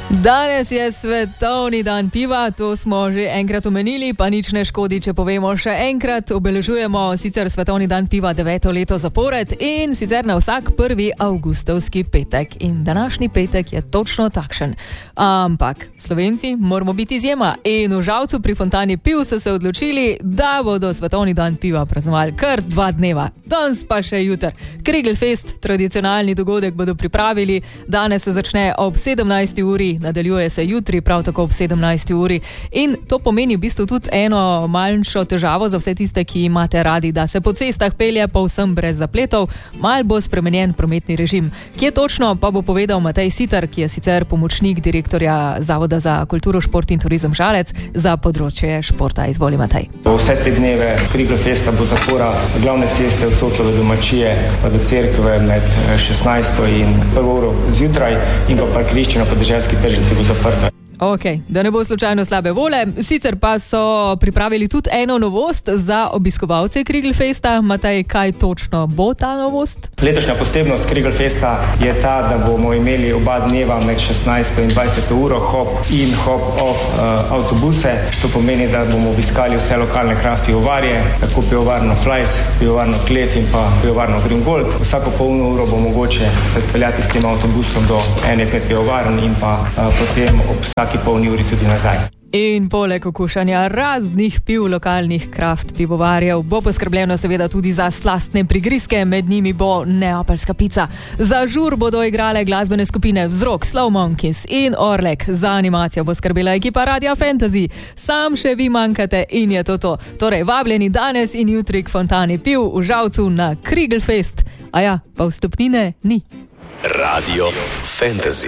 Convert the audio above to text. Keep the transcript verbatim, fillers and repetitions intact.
Danes je svetovni dan piva, to smo že enkrat omenili, pa nič ne škodi, če povemo še enkrat. Obeležujemo sicer svetovni dan piva deveto leto zapored in sicer na vsak prvi avgustovski petek. In današnji petek je točno takšen. Ampak Slovenci moramo biti izjema in v Žalcu pri Fontani piv so se odločili, da bodo svetovni dan piva praznovali kar dva dneva. Danes pa še jutr. Krigelfest, tradicionalni dogodek bodo pripravili. Danes se začne ob sedemnajsti uri. Nadaljuje se jutri, prav tako ob sedemnajsti uri. In to pomeni v bistvu tudi eno manjšo težavo za vse tiste, ki imate radi, da se po cestah pelje povsem brez zapletov. Mal bo spremenjen prometni režim. Kje točno, pa bo povedal Matej Sitar, ki je sicer pomočnik direktorja Zavoda za kulturo, šport in turizem Žalec za področje športa. Izvoli, Matej. Vse te dneve Krigelfesta bo zapora glavne ceste od Sotlove do Mačije do cerkve med šestnajsto in prvo uro zjutraj in pa parkirišče na podeželski tržnici bo zaprto. Ok, da ne bo slučajno slabe vole. Sicer pa so pripravili tudi eno novost za obiskovalce Krigelfesta. Matej, kaj točno bo ta novost? Letošnja posebnost Krigelfesta je ta, da bomo imeli oba dneva med šestnajsto in dvajseto uro hop in hop off uh, avtobuse. To pomeni, da bomo obiskali vse lokalne kraft pivovarje, tako pivovarno Flajs, pivovarno Klef in pa pivovarno Gringold. Vsako polno uro bo mogoče se peljati s tem avtobusom do ene izmed pivovarn in pa uh, potem ob vsaki polni uri tudi nazaj. In poleg okušanja raznih piv lokalnih kraft pivovarjev bo poskrbljeno seveda tudi za slastne prigrizke, med njimi bo neapeljska pica. Za žur bodo igrale glasbene skupine Vzrok, Slow Monkeys in Orlek. Za animacijo bo skrbela ekipa Radia Fantasy. Sam še vi manjkate in je to to. Torej, vabljeni danes in jutri k Fontani piv v Žalcu na Krigelfest. A ja, pa vstopnine ni. Radio Fantasy.